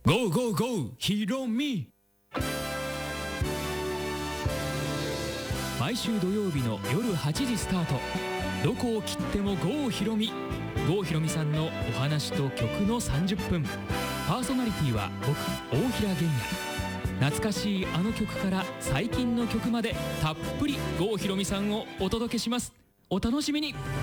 ゴーゴーゴーひろみ。毎週土曜日の夜8時スタート。どこを切っても郷ひろみ。郷ひろみさんのお話と曲の30分。パーソナリティは僕、大平玄也。懐かしいあの曲から最近の曲までたっぷり郷ひろみさんをお届けします。お楽しみに。